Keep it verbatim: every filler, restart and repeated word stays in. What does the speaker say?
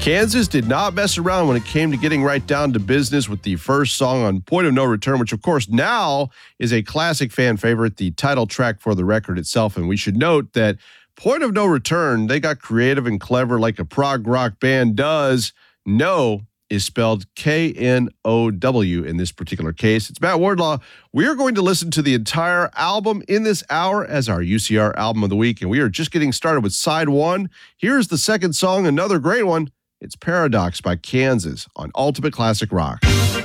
Kansas did not mess around when it came to getting right down to business with the first song on Point of No Return, which of course now is a classic fan favorite, the title track for the record itself. And we should note that Point of No Return, they got creative and clever like a prog rock band does. No is spelled K N O W in this particular case. It's Matt Wardlaw. We are going to listen to the entire album in this hour as our U C R album of the week, and we are just getting started with side one. Here's the second song, another great one. It's Paradox by Kansas on Ultimate Classic Rock.